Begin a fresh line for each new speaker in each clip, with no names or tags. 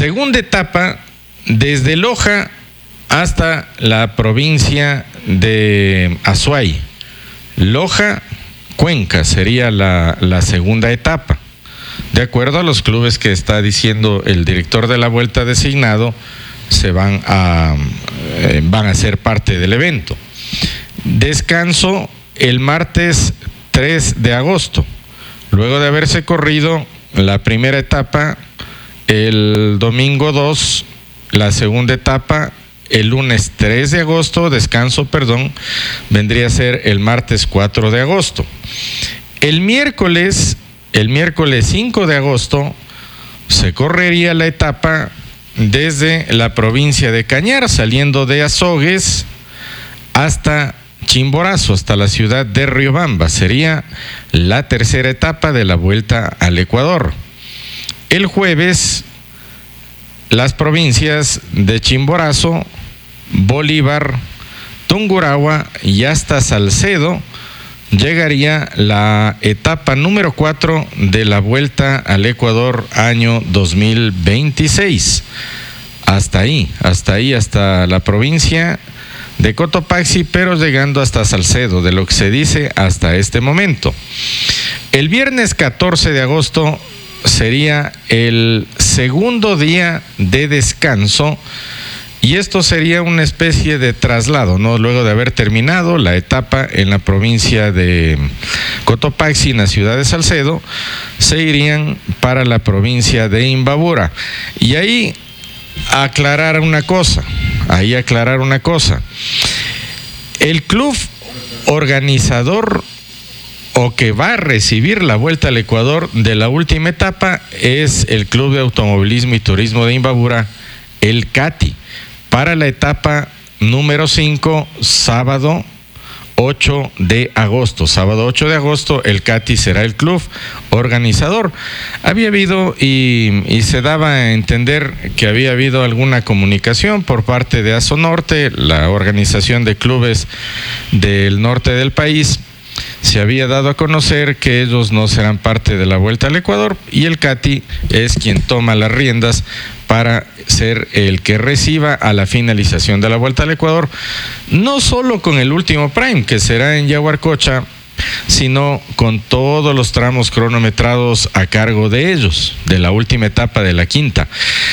Segunda etapa, desde Loja hasta la provincia de Azuay. Loja, Cuenca sería la segunda etapa. De acuerdo a los clubes que está diciendo el director de la vuelta designado, van a ser parte del evento. Descanso el martes 3 de agosto. Luego de haberse corrido la primera etapa, el domingo 2, la segunda etapa, el lunes 3 de agosto, vendría a ser el martes 4 de agosto. El miércoles 5 de agosto, se correría la etapa desde la provincia de Cañar, saliendo de Azogues hasta Chimborazo, hasta la ciudad de Riobamba. Sería la tercera etapa de la vuelta al Ecuador. El jueves, las provincias de Chimborazo, Bolívar, Tungurahua y hasta Salcedo, llegaría la etapa número 4 de la vuelta al Ecuador año 2026. Hasta la provincia de Cotopaxi, pero llegando hasta Salcedo, de lo que se dice hasta este momento. El viernes 14 de agosto sería el segundo día de descanso, y esto sería una especie de traslado, ¿no? Luego de haber terminado la etapa en la provincia de Cotopaxi, en la ciudad de Salcedo, se irían para la provincia de Imbabura. Y ahí aclarar una cosa. El club organizador o que va a recibir la vuelta al Ecuador de la última etapa es el Club de Automovilismo y Turismo de Imbabura, el CATI. Para la etapa número 5, sábado 8 de agosto. Sábado 8 de agosto, el CATI será el club organizador. Había habido y se daba a entender que había habido alguna comunicación por parte de ASONorte, la organización de clubes del norte del país. Se había dado a conocer que ellos no serán parte de la vuelta al Ecuador, y el CATI es quien toma las riendas para ser el que reciba a la finalización de la vuelta al Ecuador, no solo con el último Prime, que será en Yaguarcocha, sino con todos los tramos cronometrados a cargo de ellos, de la última etapa de la quinta.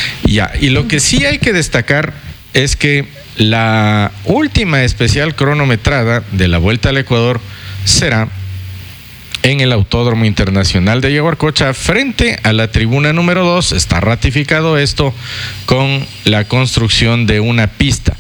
Y lo que sí hay que destacar es que la última especial cronometrada de la vuelta al Ecuador será en el Autódromo Internacional de Yaguarcocha, frente a la tribuna número 2. Está ratificado esto con la construcción de una pista.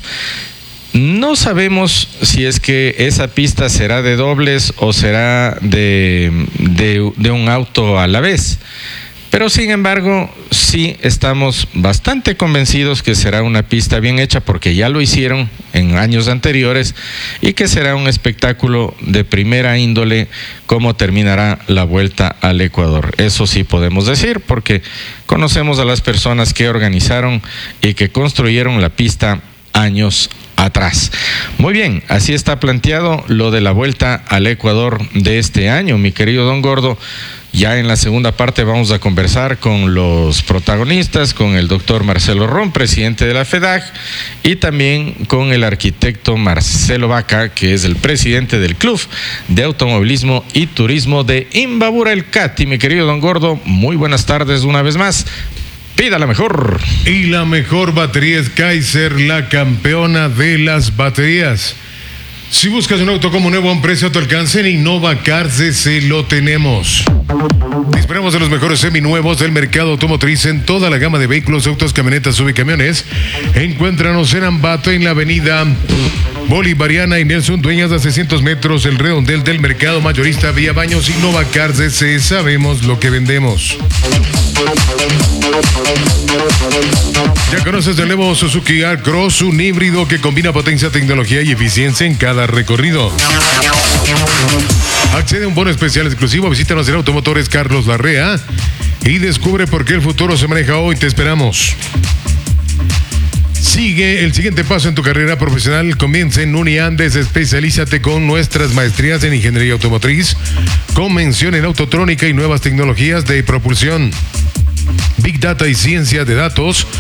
No sabemos si es que esa pista será de dobles o será de un auto a la vez. Pero sin embargo, sí estamos bastante convencidos que será una pista bien hecha, porque ya lo hicieron en años anteriores, y que será un espectáculo de primera índole como terminará la vuelta al Ecuador. Eso sí podemos decir, porque conocemos a las personas que organizaron y que construyeron la pista años atrás. Muy bien, así está planteado lo de la vuelta al Ecuador de este año, mi querido Don Gordo. Ya en la segunda parte vamos a conversar con los protagonistas, con el doctor Marcelo Ron, presidente de la FEDAG, y también con el arquitecto Marcelo Vaca, que es el presidente del Club de Automovilismo y Turismo de Imbabura, el CATI. Mi querido Don Gordo, muy buenas tardes una vez más. Pida la mejor.
Y la mejor batería es Kaiser, la campeona de las baterías. Si buscas un auto como nuevo a un precio a tu alcance, en Innova Cars se lo tenemos. Disponemos de los mejores seminuevos del mercado automotriz en toda la gama de vehículos, autos, camionetas, subcamiones. Encuéntranos en Ambato, en la avenida Bolivariana y Nelson Dueñas, a 600 metros del redondel del mercado mayorista Vía Baños. Innova Cars sabemos lo que vendemos. Ya conoces el nuevo Suzuki A-Cross, un híbrido que combina potencia, tecnología y eficiencia en cada recorrido. Accede a un bono especial exclusivo. Visítanos en Automotores Carlos Larrea y descubre por qué el futuro se maneja hoy. Te esperamos. Sigue el siguiente paso en tu carrera profesional. Comienza en Uniandes. Especialízate con nuestras maestrías en ingeniería automotriz, con mención en autotrónica y nuevas tecnologías de propulsión, Big Data y ciencia de datos.